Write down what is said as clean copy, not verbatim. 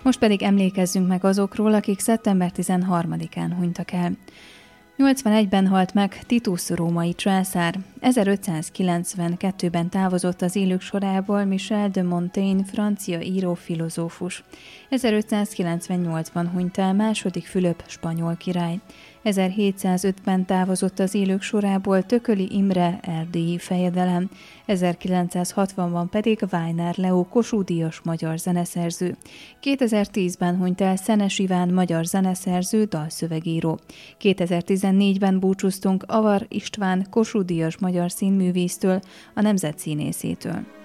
Most pedig emlékezzünk meg azokról, akik szeptember 13-án hunytak el. 81-ben halt meg Titus római császár, 1592-ben távozott az élők sorából Michel de Montaigne, francia író-filozófus. 1598-ban hunyt el II. Fülöp spanyol király. 1705-ben távozott az élők sorából Tököli Imre, erdélyi fejedelem, 1960-ban pedig Weiner Leó Kossuth-díjas magyar zeneszerző. 2010-ben hunyt el Szenes Iván, magyar zeneszerző, dalszövegíró. 2014-ben búcsúztunk Avar István Kossuth-díjas magyar színművésztől, a Nemzet színészétől.